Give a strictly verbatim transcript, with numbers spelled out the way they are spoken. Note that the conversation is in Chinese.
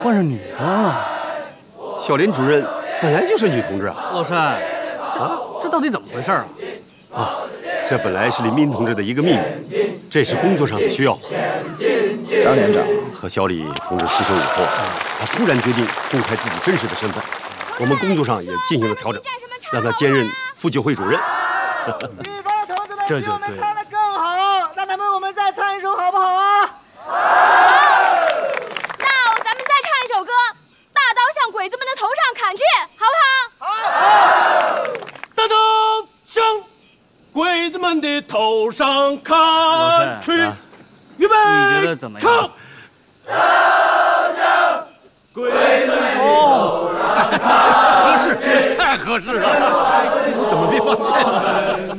换上女的了。 小莲主任本来就是女同志啊。 老山，这这到底怎么回事啊？ 啊，这本来是李斌同志的一个秘密，这是工作上的需要。 张连长和小李同志师兄以后，他突然决定公开自己真实的身份，我们工作上也进行了调整，让他兼任妇救会主任。 这就对了。 唱得更好，那咱们我们再唱一首好不好啊？ 好，那咱们再唱一首歌，大刀向鬼子们的头上砍去，好不好？ 好。大刀向鬼子们的头上砍去，预备， 你觉得怎么样？ 唱。刀向鬼子们的头上砍去， 合适，太合适了，我怎么没发现？